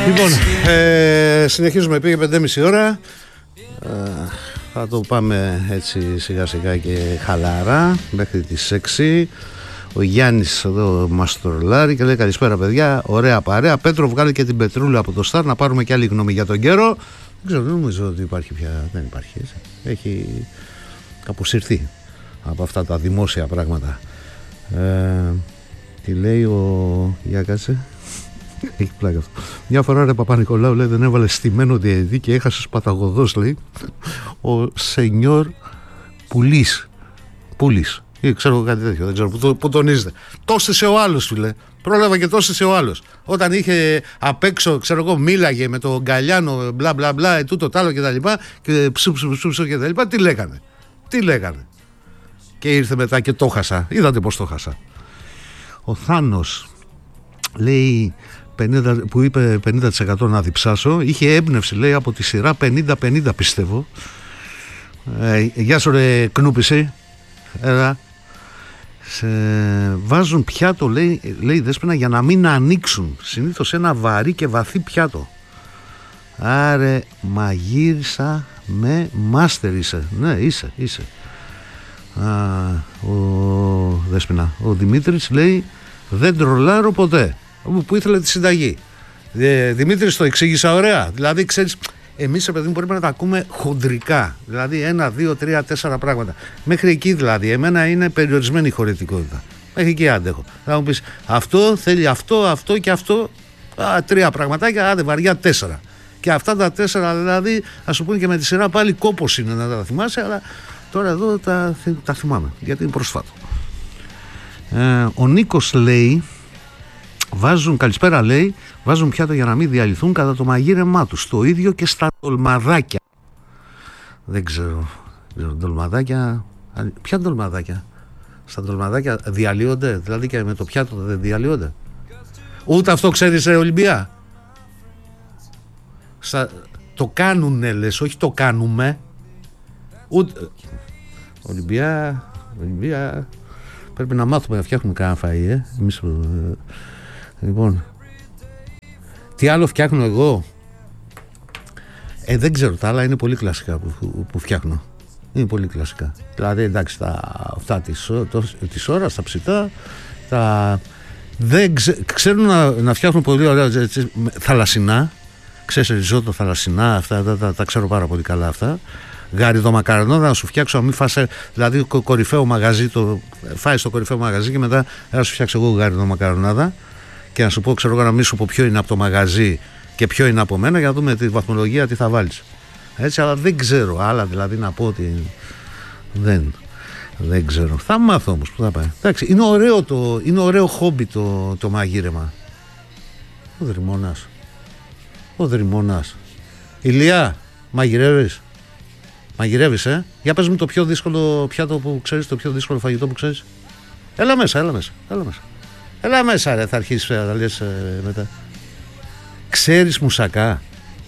Λοιπόν, συνεχίζουμε, πήγε 5,5 ώρα. Θα το πάμε έτσι σιγά σιγά και χαλαρά μέχρι τις 6. Ο Γιάννης εδώ μας τρολάρει και λέει καλησπέρα παιδιά, ωραία παρέα. Πέτρο, βγάλει και την Πετρούλα από το Σταρ να πάρουμε και άλλη γνώμη για τον καιρό. Δεν ξέρω, δεν νομίζω ότι υπάρχει πια, δεν υπάρχει, έτσι. Έχει αποσυρθεί από αυτά τα δημόσια πράγματα. Τι λέει για κάτσε. Έχει πλάκα αυτό. Μια φορά ρε Παπα-Νικολάου, λέει, δεν έβαλε στημένο διαιτητή και έχασε παταγωδός, λέει, ο Σενιόρ Πουλής ή ξέρω κάτι τέτοιο, δεν ξέρω που τονίζεται. Τόσησε ο άλλος, φίλε. Πρόλαβα και τόσησε ο άλλος. Όταν είχε απ' έξω, ξέρω εγώ, μίλαγε με τον Γκαλιάνο, μπλα μπλα μπλα, τούτο τ' άλλο και τα λοιπά, και ψου και τα λοιπά, τι λέγανε. Και ήρθε μετά και το χάσα. Είδατε πως το χάσα. Ο Θάνος λέει 50, που είπε 50% να διψάσω, είχε έμπνευση, λέει, από τη σειρά 50-50, πιστεύω. Γεια σου ρε Κνούπιση. Έλα. Βάζουν πιάτο, λέει Δέσποινα, για να μην ανοίξουν. Συνήθως ένα βαρύ και βαθύ πιάτο. Άρε μαγείρισα με μάστερ είσαι. Ναι, είσαι. Δέσποινα. Ο Δημήτρης λέει δεν τρολάρω ποτέ. Που ήθελε τη συνταγή. Δημήτρη, το εξήγησα ωραία. Δηλαδή, ξέρεις, εμείς παιδί μου πρέπει να τα ακούμε χοντρικά. Δηλαδή, 1, 2, 3, 4 πράγματα. Μέχρι εκεί δηλαδή. Εμένα είναι περιορισμένη η χωρητικότητα. Μέχρι εκεί αντέχω. Θα μου πεις αυτό θέλει αυτό και αυτό. 3 πραγματάκια, άντε βαριά 4. Και αυτά τα 4 δηλαδή, ας σου πούνε και με τη σειρά πάλι κόπος είναι να τα θυμάσαι, αλλά τώρα εδώ τα θυμάμαι γιατί είναι προσφάτω. Ο Νίκος λέει. Καλησπέρα, λέει, βάζουν πιάτο για να μην διαλυθούν κατά το μαγείρεμά τους. Το ίδιο και στα ντολμαδάκια. Δεν ξέρω. Ντολμαδάκια. Ποια ντολμαδάκια? Στα ντολμαδάκια διαλύονται? Δηλαδή και με το πιάτο δεν διαλύονται? Ούτε αυτό ξέρεις, Ολυμπία? Το κάνουνε, λες, όχι το κάνουμε. Ούτε. Ολυμπία. Πρέπει να μάθουμε να φτιάχνουμε κανένα φαΐ, εμείς. Λοιπόν, τι άλλο φτιάχνω εγώ? Δεν ξέρω, τα άλλα είναι πολύ κλασικά που φτιάχνω. Είναι πολύ κλασικά. Δηλαδή, εντάξει, αυτά της ώρας, τα ψητά, ξέρουν να φτιάχνουν πολύ ωραία θαλασσινά. Ξέρεις, ριζότο θαλασσινά, αυτά τα ξέρω πάρα πολύ καλά αυτά. Γαριδομακαρονάδα να σου φτιάξω, να μην φας, δηλαδή κορυφαίο μαγαζί, φάεις το κορυφαίο μαγαζί και μετά να σου φτιάξω εγώ γαριδομακαρονάδα και να σου πω, ξέρω εγώ, να μην σου πω ποιο είναι από το μαγαζί και ποιο είναι από μένα για να δούμε τη βαθμολογία τι θα βάλεις. Έτσι, αλλά δεν ξέρω άλλα, δηλαδή να πω ότι δεν ξέρω. Θα μάθω όμως που θα πάει. Εντάξει, είναι ωραίο χόμπι το μαγείρεμα. Ο Δρυμώνας. Ηλία, μαγειρεύεις? Για πες μου το πιο δύσκολο πιάτο που ξέρεις, το πιο δύσκολο φαγητό που ξέρεις. Έλα μέσα ρε, θα αρχίσεις να λες μετά. Ξέρεις μουσακά?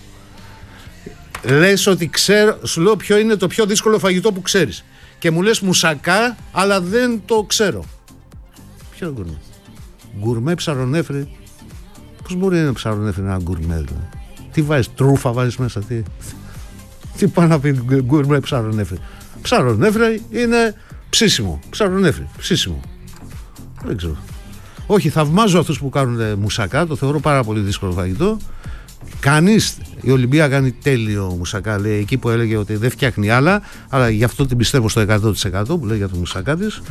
Λες ότι ξέρω, σου λέω ποιο είναι το πιο δύσκολο φαγητό που ξέρεις και μου λες μουσακά, αλλά δεν το ξέρω. Ποιο είναι γκουρμέ? Γκουρμέ ψαρονέφρι? Πώς μπορεί να είναι ψαρονέφρι ένα γκουρμέ δηλαδή? Τι βάζεις, τρούφα βάζεις μέσα? Τι πάει να πει γκουρμέ ψαρονέφρι? Ψαρονέφρι είναι ψήσιμο. Ψήσιμο. Δεν ξέρω. Όχι, θαυμάζω αυτούς που κάνουν μουσακά, το θεωρώ πάρα πολύ δύσκολο φαγητό. Η Ολυμπία κάνει τέλειο μουσακά, λέει, εκεί που έλεγε ότι δεν φτιάχνει άλλα, αλλά γι' αυτό την πιστεύω στο 100% που λέει για το μουσακά της.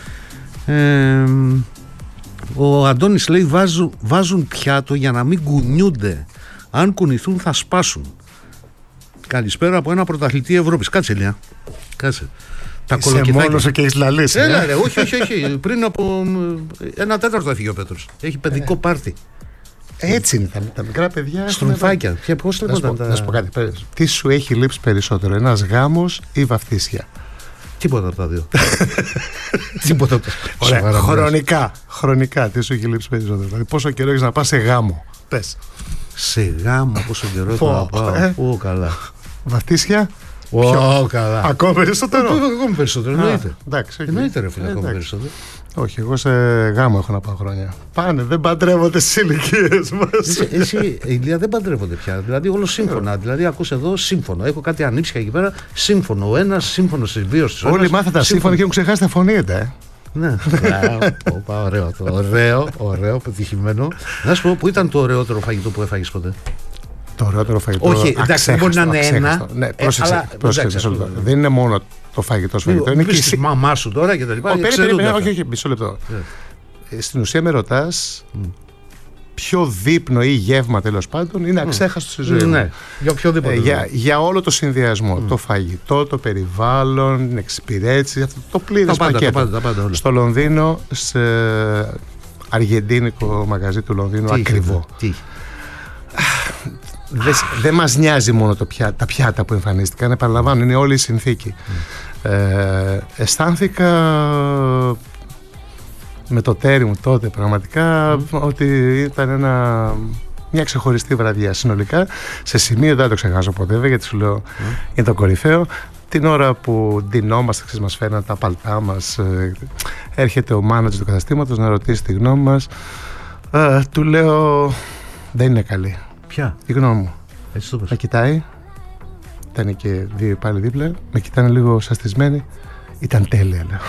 Ο Αντώνης λέει βάζουν πιάτο για να μην κουνιούνται. Αν κουνηθούν θα σπάσουν. Καλησπέρα από ένα πρωταθλητή Ευρώπης. Κάτσε, Λία. Κάτσε. Τα κολοκυθάκια. Μόνος και έχεις λαλήσει. Έλα ρε, όχι. Πριν από 1/4 έφυγε ο Πέτρος. Έχει παιδικό πάρτι. Έτσι είναι τα μικρά παιδιά. Στρουφάκια. Πώς λέγονταν τα... Να σου πω κάτι. Τι σου έχει λείψει περισσότερο, ένας γάμος ή βαφτίσια? Τίποτα από τα δύο. Τίποτα από τα δύο. Χρονικά, τι σου έχει λείψει περισσότερο? Δηλαδή, πόσο καιρό έχεις να πας σε γάμο? Πες. Σε γάμο, πόσο καιρό έχω να πάω? Καλά. Βαφτίσια? Καλά. Ακόμα περισσότερο. Ακόμα περισσότερο, εννοείται. Εντάξει, εννοείται ρε φίλε, ακόμα περισσότερο. Όχι, εγώ σε γάμο έχω να πάω χρόνια. Πάνε, δεν παντρεύονται στις ηλικίες μας. Εσύ, Ηλία, δεν παντρεύονται πια. Δηλαδή, όλο σύμφωνα. Δηλαδή, ακούς εδώ σύμφωνο. Έχω κάτι ανήψια εκεί πέρα. Σύμφωνο ο ένας, σύμφωνο στις δύο. Όλοι μάθαν τα σύμφωνα και έχουν ξεχάσει τα φωνήτε. Ναι. Ωραίο, πετυχημένο. Να σου πω, πού ήταν το ωραιότερο φαγητό που έφαγες ποτέ? Το ωραιότερο φαγητό. Όχι, εντάξει, δεν μπορεί να είναι ένα. Ναι, πρόσεξε. Δεν είναι μόνο το φαγητό. Είναι και η μαμά σου τώρα και τα λοιπά. Όχι, μισό λεπτό. Στην ουσία με ρωτάς ποιο δείπνο ή γεύμα τέλος πάντων είναι αξέχαστο στη ζωή μου. Ναι, για οποιοδήποτε. Για όλο το συνδυασμό. Το φαγητό, το περιβάλλον, την εξυπηρέτηση, αυτό το πλήρες πακέτο. Στο Λονδίνο, σε αργεντίνικο μαγαζί του Λονδίνου, ακριβό. Δεν μας νοιάζει μόνο τα πιάτα που εμφανίστηκαν, επαναλαμβάνω, είναι όλη η συνθήκη. Αισθάνθηκα με το τέρι μου τότε πραγματικά ότι ήταν μια ξεχωριστή βραδιά συνολικά. Σε σημείο δεν το ξεχάσω ποτέ, γιατί σου λέω είναι το κορυφαίο. Την ώρα που ντυνόμαστε, μας φέρναν τα παλτά μας, έρχεται ο μάνατζερ του καταστήματος να ρωτήσει τη γνώμη μας. Του λέω δεν είναι καλή. Ποια? Η γνώμη μου. Έτσι το πες. Με κοιτάει. Ήταν και δύο πάλι δίπλα. Με κοιτάνε λίγο σαστισμένοι. Ήταν τέλεια, λέω.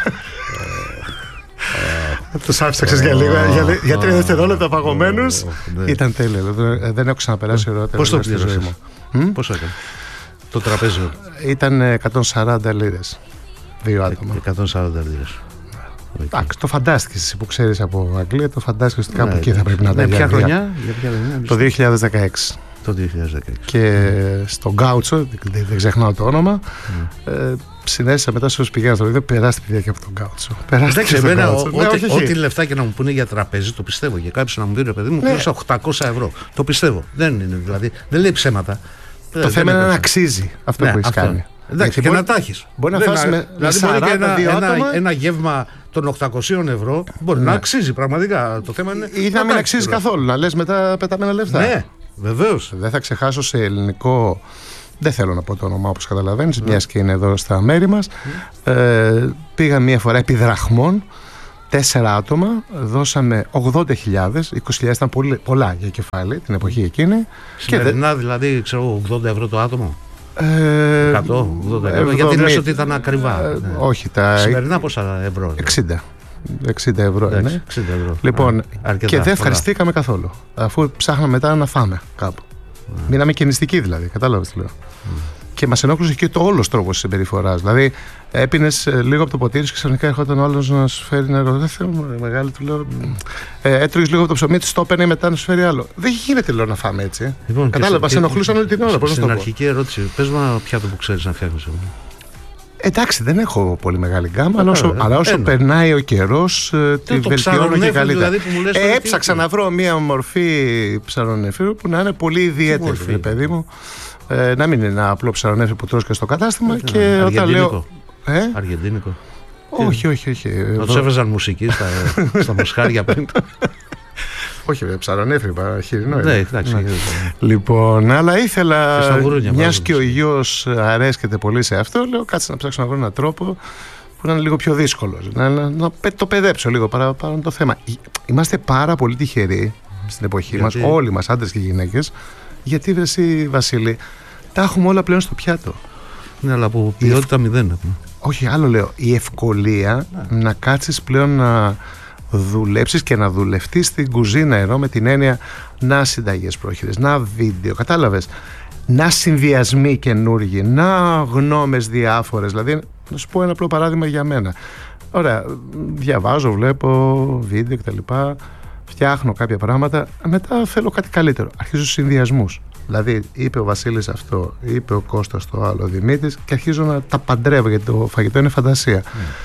Τους άφησα για λίγο, για 3 δευτερόλεπτα παγωμένους. Ήταν τέλεια. Δεν έχω ξαναπεράσει ωραιότερα. Πώς το πλήρωσες? Πόσο έκανε το τραπέζι? Ήταν 140 λίρες. 2 άτομα. 140 λίρες. Εντάξει, το φαντάστηκες εσύ που ξέρεις από Αγγλία, το φαντάστηκες ότι κάπου εκεί θα πρέπει να τα ποια χρονιά? Το 2016. Το 2016. Και στο Γκάουτσο, δεν ξεχνάω το όνομα, συνέστησα μετά στους πηγαίνω στο βίντεο, περάστη παιδιά και από τον Γκάουτσο. Εντάξει, εμένα ό,τι λεφτά και να μου πούνε για τραπέζι, το πιστεύω. Για κάποιος να μου πει ρε παιδί μου, πλήρωσα 800 ευρώ. Το πιστεύω. Δεν είναι δηλαδή, δεν λέει ψέματα. Το θέμα είναι να αξίζει αυτό που έχεις κάνει. Εντάξει, και να τα έχεις. Μπορεί να φτάσει με 42 άτομα. Ένα γεύμα των 800 ευρώ μπορεί να αξίζει πραγματικά. Το θέμα είναι. Ή να μην αξίζει καθόλου, να λες μετά πεταμένα λεφτά. Ναι, βεβαίως. Δεν θα ξεχάσω σε ελληνικό. Δεν θέλω να πω το όνομα όπως καταλαβαίνεις, μιας και είναι εδώ στα μέρη μας. Πήγα μία φορά επί δραχμών, 4 άτομα, δώσαμε 80.000, 20.000 ήταν πολλά για κεφάλι την εποχή εκείνη. Σημερινά δηλαδή, ξέρω, 80 ευρώ το άτομο. 100, 80 ευρώ, γιατί λες ότι ήταν ακριβά. Όχι, σημερινά πόσα ευρώ? 60 ευρώ είναι. 60 ευρώ. Λοιπόν, και δεν ευχαριστήκαμε καθόλου, αφού ψάχναμε μετά να φάμε κάπου. Μείναμε και νηστικοί δηλαδή, κατάλαβες τι λέω. Και μας ενόχλησε και το όλος τρόπος συμπεριφοράς. Δηλαδή, έπινες λίγο από το ποτήρι και ξαφνικά έρχονταν ο άλλος να σου φέρει νερό. Δεν θέλω, μεγάλη, του λέω. Έτρωγες λίγο από το ψωμί, της το έπαιρνε μετά να σου φέρει άλλο. Δεν γίνεται, λέω, να φάμε έτσι. Λοιπόν, κατάλαβα, μας ενοχλούσαν όλη την ώρα. Στην αρχική ερώτηση, πες μου ένα πιάτο που ξέρεις να φτιάχνεις. Εντάξει, δεν έχω πολύ μεγάλη γκάμα, αλλά όσο περνάει ο καιρός, τη βελτιώνω και καλύτερα. Δηλαδή έψαξα να βρω μια μορφή ψαρονέφιρου που να είναι πολύ ιδιαίτερη, παιδί μου. Να μην είναι ένα απλό ψαρονέφι που τρως και στο κατάστημα. Και όταν λέω. Αργεντίνικο. Όχι. Να τους έβαζαν μουσική στα μοσχάρια πριν. Όχι, ψαρονέφρι, χοιρινό. Ναι, εντάξει. Λοιπόν, αλλά ήθελα, μιας και ο γιος αρέσκεται πολύ σε αυτό, λέω κάτσε να ψάξω να βρω έναν τρόπο που να είναι λίγο πιο δύσκολο. Να το παιδέψω λίγο παραπάνω το θέμα. Είμαστε πάρα πολύ τυχεροί στην εποχή μας, όλοι μας, άντρες και γυναίκες, γιατί εσύ, Βασίλη, τα έχουμε όλα πλέον στο πιάτο. Ναι, αλλά από ποιότητα μηδέν. Όχι, άλλο λέω. Η ευκολία να κάτσεις πλέον να δουλέψεις και να δουλευτείς στην κουζίνα εδώ, με την έννοια να συνταγές πρόχειρες, να βίντεο, κατάλαβες, να συνδυασμοί καινούργοι, να γνώμες διάφορες. Δηλαδή, να σου πω ένα απλό παράδειγμα για μένα. Ωραία, διαβάζω, βλέπω βίντεο κτλ. Φτιάχνω κάποια πράγματα, μετά θέλω κάτι καλύτερο. Αρχίζω συνδυασμούς. Δηλαδή, είπε ο Βασίλης αυτό, είπε ο Κώστας το άλλο, ο Δημήτρης, και αρχίζω να τα παντρεύω, γιατί το φαγητό είναι φαντασία.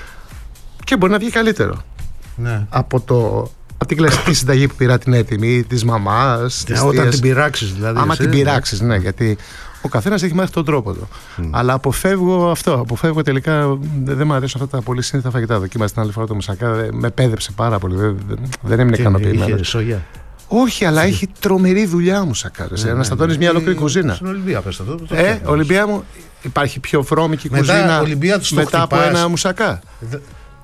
Και μπορεί να βγει καλύτερο. Ναι. Από την κλασική συνταγή που πειρά την έτοιμη, της μαμάς, της όταν θείας. την πειράξεις δηλαδή. Άμα την πειράξεις, ναι, γιατί ο καθένας έχει μάθει τον τρόπο του. Αλλά αποφεύγω τελικά, δεν μου αρέσουν αυτά τα πολύ σύνθετα φαγητά. Δοκίμασα την άλλη φορά το μουσακά, με πέδεψε πάρα πολύ, δεν έμεινε ικανοποιημένο. Όχι, αλλά έχει τρομερή δουλειά μου σακάρες. Αναστατώνεις μια ολόκληρη κουζίνα. Στην Ολυμπία πες αυτό. Ολυμπία μου, υπάρχει πιο βρώμικη κουζίνα μετά από ένα μουσακά.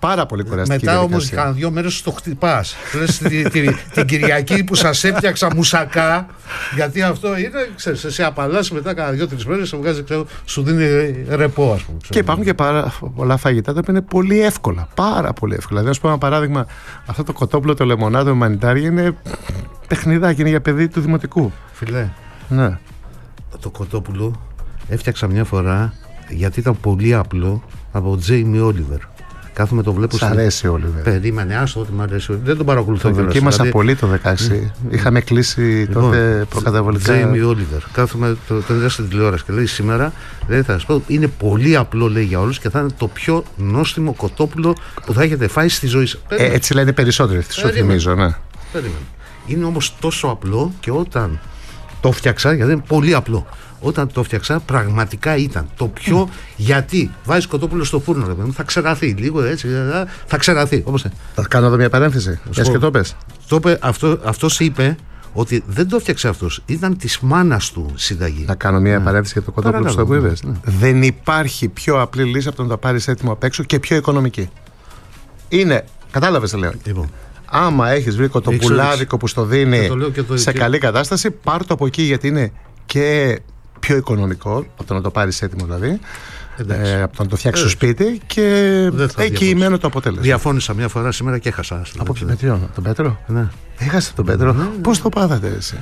Πάρα πολύ κουραστική. Μετά όμως κάνα 2 μέρες το χτυπάς. Την Κυριακή που σας έφτιαξα μουσακά, γιατί αυτό είναι, ξέρεις, σε απαλλάσσει μετά κάνα 2-3 μέρες, σε βγάζει, σου δίνει ρεπό, ας πούμε. Και υπάρχουν και πάρα πολλά φαγητά τα οποία είναι πολύ εύκολα. Πάρα πολύ εύκολα. Δηλαδή, να σου πω ένα παράδειγμα, αυτό το κοτόπουλο, το λεμονάδο με μανιτάρι είναι παιχνιδάκι, είναι για παιδί του δημοτικού. Φιλέ. Ναι. Το κοτόπουλο έφτιαξα μια φορά γιατί ήταν πολύ απλό από Τζέιμι Όλιβερ. Κάθομαι το βλέπω. Σ' αρέσει ο Όλιβερ. Περίμενε, άστο ότι μου αρέσει. Δεν τον παρακολουθώ. Το δοκίμασα πολύ το 2016. Είχαμε κλείσει τότε προκαταβολικά. Τζέιμι Όλιβερ. Κάθομαι, τον είδα στην τηλεόραση και λέει σήμερα, δεν θα σας πω, είναι πολύ απλό, λέει, για όλους και θα είναι το πιο νόστιμο κοτόπουλο που θα έχετε φάει στη ζωή σας. Έτσι λένε περισσότεροι, σου θυμίζω, ναι. Περίμενε. Είναι όμως τόσο απλό και όταν το φτιάξα, γιατί είναι πολύ απλό. Όταν το φτιάξα, πραγματικά ήταν το πιο. Γιατί βάζεις κοτόπουλο στο φούρνο, ρε παιδί, θα ξεραθεί λίγο έτσι. Θα ξεραθεί. Όπως... Θα κάνω εδώ μια παρένθεση. Πες και το πες. Αυτός είπε ότι δεν το φτιάξε αυτός. Ήταν της μάνας του συνταγή. Θα κάνω μια παρένθεση για το κοτόπουλο στο που είπες. Δεν υπάρχει πιο απλή λύση από το να το πάρεις έτοιμο απ' έξω και πιο οικονομική. Είναι. Κατάλαβες, λέω. Λοιπόν. Άμα έχεις βρει κοτοπουλάδικο που στο δίνει σε καλή κατάσταση, πάρ' το από εκεί, γιατί είναι και πιο οικονομικό από το να το πάρεις έτοιμο, δηλαδή από το να το φτιάξεις στο σπίτι, και εκεί το αποτέλεσμα. Διαφώνησα μια φορά σήμερα και έχασα. Από ποιον Πέτρο? Τον Πέτρο? Ναι. Έχασε τον Πέτρο. Πώς το πάθατε εσύ?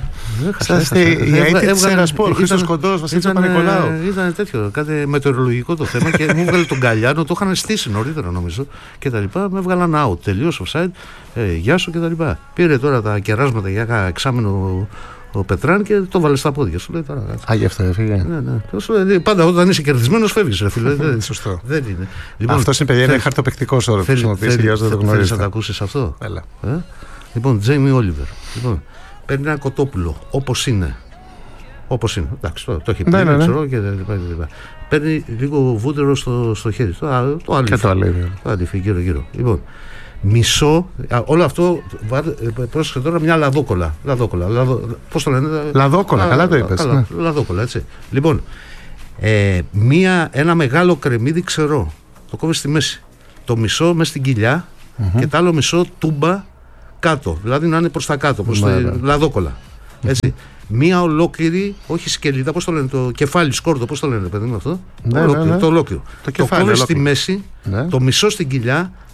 Η αίτη της Ερασπόρ, Χρήστος Κοντός, Βασίλης Παπα-Νικολάου. Ήταν τέτοιο, κάτι μετεωρολογικό το θέμα και μου έβγαλε τον Καλιάνο, το είχαν στήσει νωρίτερα νομίζω και τα λοιπά. Με έβγαλαν out, τελείως offside, γεια σου και τα λοιπά. Πήρε τώρα τα κεράσματα για ένα εξάμηνο ο Πετράν και το βάλε στα πόδια σου. Λέει, τώρα, γι' αυτό έφυγε. Ναι. Πάντα όταν είσαι κερδισμένος φεύγεις, ρε φίλε. Σωστό. Δεν είναι. Λοιπόν, αυτός είναι, παιδιά, είναι χαρτοπαικτικός όρος που χρησιμοποιήσει, για όσο δεν το γνωρίζετε. Θέλεις να τα ακούσεις αυτό? Λοιπόν, Τζέιμι Όλιβερ. Λοιπόν, παίρνει ένα κοτόπουλο όπως είναι. Όπως είναι. Εντάξει, το έχει πει, ξέρω και τα λοιπά. Παίρνει λίγο βούτυρο στο χέρι. Το αλήφι γύρω-γύρω. Λοιπόν, μισό, όλο αυτό, πρόσεχε τώρα, μια λαδόκολα. Πώς το λένε? Λαδόκολα, καλά το είπες. Λαδόκολα, έτσι. Λοιπόν, ένα μεγάλο κρεμμύδι ξερό. Το κόβεις στη μέση. Το μισό μες στην κοιλιά και το άλλο μισό τούμπα κάτω. Δηλαδή να είναι προς τα κάτω, προς τα λαδόκολα. Έτσι. Μία ολόκληρη, όχι σκελίδα, πώς το λένε, το κεφάλι, σκόρδο, πώς το λένε, παιδί μου αυτό? Το ολόκληρο. Το κόβεις στη μέση, το μισό στην κοιλιά,